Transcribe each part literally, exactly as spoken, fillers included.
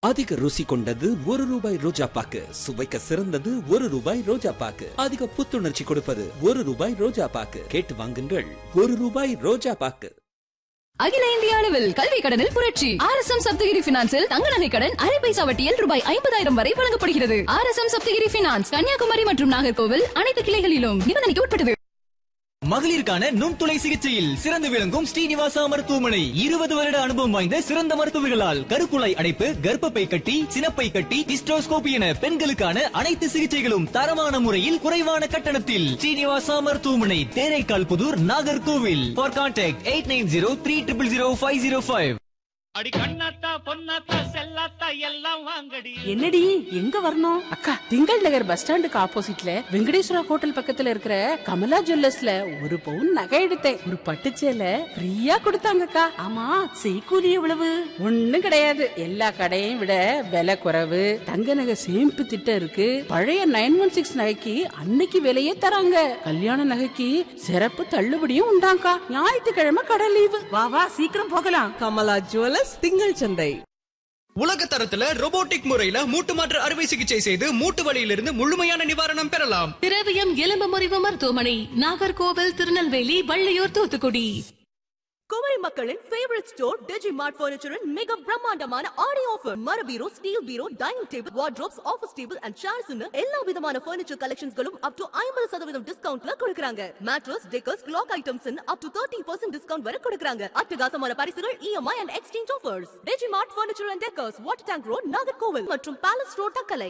அதிக ருசி கொண்டது ஒரு ரூபாய் ரோஜா பாக்கு, சுவைக்க சிறந்தது ஒரு ரூபாய் ரோஜா பாக்கு, அதிக புத்துணர்ச்சி கொடுப்பது ஒரு ரூபாய் ரோஜா பாக்கு. கேட்டு வாங்குங்கள், ஒரு ரூபாய் ரோஜா பாக்கு. அகில இந்திய அளவில் கல்வி கடனில் புரட்சி. ஆர் எஸ் எம் சப்தகிரி பினான்சில் தங்க நகை கடன் அரை பைசா வட்டியில் ரூபாய் ஐம்பதாயிரம் வரை வழங்கப்படுகிறது. R S M Saptagiri finance, Kanyakumari மற்றும் நாகர்கோவில் அனைத்து கிளைகளிலும் நிபந்தனைக்கு உட்பட்டது. மகளிருக்கான நுண்துளை சிகிச்சையில் சிறந்து விளங்கும் ஸ்ரீனிவாசா மருத்துவமனை இருபது வருட அனுபவம் வாய்ந்த சிறந்த மருத்துவர்களால் கருக்குழாய் அடைப்பு, கர்ப்பப்பை கட்டி, சினப்பை கட்டி, ஹிஸ்டோஸ்கோபி என பெண்களுக்கான அனைத்து சிகிச்சைகளும் தரமான முறையில் குறைவான கட்டணத்தில். ஸ்ரீனிவாசா மருத்துவமனை, Theraikkal Pudur, Nagercoil. For contact eight nine zero three triple zero five zero five. அடி கண்ணாத்தா பொன்னாத்தா செல்லாத்தா எல்லாம் வாங்கடி. என்னடி எங்க வரணும்? அக்கா, திங்கள் நகர் பஸ் ஸ்டாண்டுக்கு ஆப்போசிட்ல வெங்கடேஸ்வரா ஹோட்டல் பக்கத்துல இருக்கிற கமலா ஜுவல்லர்ஸ்ல ஒரு பவுன் நகை எடுத்தேன். ஒரு பட்டுச்சேலை ஃப்ரீயா கொடுத்தாங்கக்கா. ஆமா, செய்கூலி எவ்வளவு? ஒண்ணும் கிடையாது. எல்லா கடையும் விட விலை குறைவு. தங்க நகை சேமிப்பு திட்டம் இருக்கு. பழைய நைன் ஒன் சிக்ஸ் நகைக்கு அன்னைக்கு விலையே தராங்க. கல்யாண நகைக்கு சிறப்பு தள்ளுபடியும் உண்டாங்கா. ஞாயிற்றுக்கிழமை கடை லீவு. வா வா, சீக்கிரம் போகலாம். கமலா ஜுவல்லர்ஸ், திங்கள் சந்தை. உலக தரத்துல ரோபோட்டிக் முறையில மூட்டு மாற்று அறுவை சிகிச்சை செய்து மூட்டு வலியிலிருந்து முழுமையான நிவாரணம் பெறலாம். திரவியம் எலும்பு முறிவு மருத்துவமனை, நாகர்கோவில், திருநெல்வேலி, வள்ளியூர், தூத்துக்குடி. குமரி மக்களின் ஃபேவரட் ஸ்டோர் டிஜிமார்ட் பர்னிச்சரின் மிக பிரம்மாண்டமான ஆடி offer. மரபீரோ, steel bureau, dining table, wardrobes, office table and chairs எல்லா விதமான பர்னிச்சர் கலெக்ஷன்ஸ்களும் அப் டு ஐம்பது சதவீதம் டிஸ்கவுண்ட்ல கொடுக்கறாங்க. Mattress, decors, clock items up to thirty percent discount வரை கொடுக்கறாங்க. அட்டகாசமான பரிசுகள், EMI and exchange offers. Digimart furniture and decors, water tank road, Nagercoil மற்றும் பேலஸ் ரோட், தக்கலை.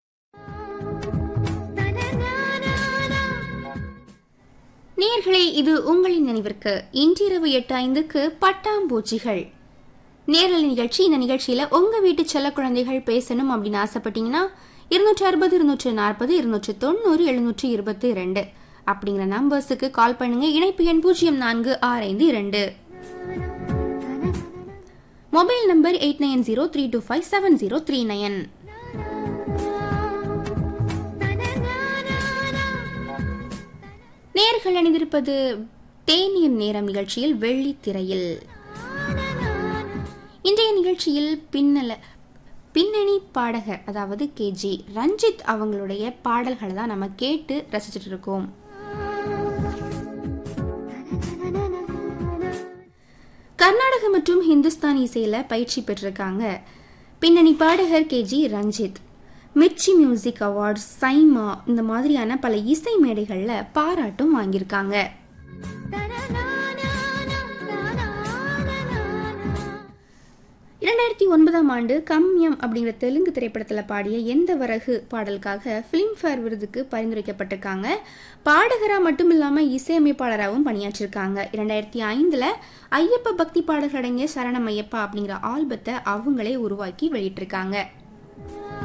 நேயர்களே, இது உங்களின் நினைவிற்கு இன்றிரவு எட்டு ஐந்துக்கு பட்டாம்பூச்சிகள் நேரல் நிகழ்ச்சி. இந்த நிகழ்ச்சியில உங்க வீட்டு செல்ல குழந்தைகள் பேசணும் அப்படின்னு ஆசைப்பட்டீங்கன்னா இருநூற்றி அறுபது இருநூற்றி நாற்பது இருநூற்றி தொண்ணூறு எழுநூற்றி இருபத்தி இரண்டு அப்படிங்கிற நம்பர்ஸுக்கு கால் பண்ணுங்க. இணைப்பு எண் பூஜ்ஜியம் நான்கு ஆறு ஐந்து இரண்டு. Mobile number eight nine zero three two five seven zero three nine. நேர்கள் அணிந்திருப்பது தேநீர் நேரம் நிகழ்ச்சியில் வெள்ளித்திரையில். இன்றைய நிகழ்ச்சியில் பின்னல பின்னணி பாடகர், அதாவது கே ஜி ரஞ்சித் அவங்களுடைய பாடல்களை தான் நம்ம கேட்டு ரசிச்சுட்டு இருக்கோம். கர்நாடக மற்றும் ஹிந்துஸ்தானி இசையில பயிற்சி பெற்றிருக்காங்க பின்னணி பாடகர் K G Ranjith. Mirchi music awards, SIMA இந்த மாதிரியான பல இசை மேடைகளில் பாராட்டும் வாங்கியிருக்காங்க. இரண்டாயிரத்தி ஒன்பதாம் ஆண்டு கம்யம் அப்படிங்கிற தெலுங்கு திரைப்படத்தில் பாடிய எந்த வரகு பாடலுக்காக ஃபிலிம்ஃபேர் விருதுக்கு பரிந்துரைக்கப்பட்டிருக்காங்க. பாடகராக மட்டும் இல்லாமல் இசையமைப்பாளராகவும் பணியாற்றிருக்காங்க. இரண்டாயிரத்தி ஐந்தில் ஐயப்ப பக்தி பாடல்கள் அடங்கிய சரணம் ஐயப்பா அப்படிங்கிற ஆல்பத்தை அவங்களே உருவாக்கி வெளியிட்டிருக்காங்க.